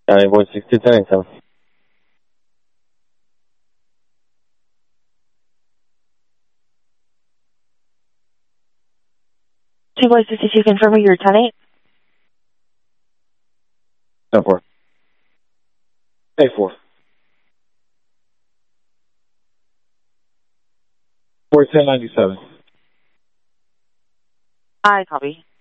Voice 6297. Two Voice 62, confirming your 10-8. 10-4. 8-4. 41097. I copy.